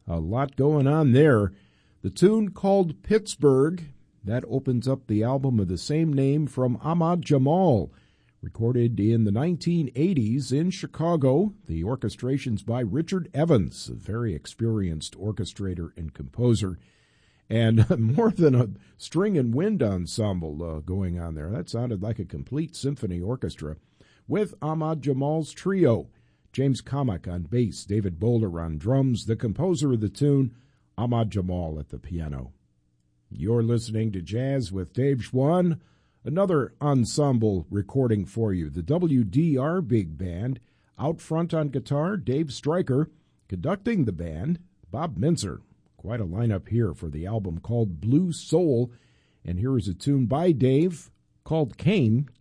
A lot going on there. The tune called Pittsburgh, that opens up the album of the same name from Ahmad Jamal, recorded in the 1980s in Chicago. The orchestration's by Richard Evans, a very experienced orchestrator and composer. And more than a string and wind ensemble going on there. That sounded like a complete symphony orchestra with Ahmad Jamal's trio. James Kamak on bass, David Bowler on drums, the composer of the tune, Ahmad Jamal at the piano. You're listening to Jazz with Dave Schwann, another ensemble recording for you. The WDR Big Band, out front on guitar, Dave Stryker, conducting the band, Bob Minzer. Quite a lineup here for the album called Blue Soul. And here is a tune by Dave called Came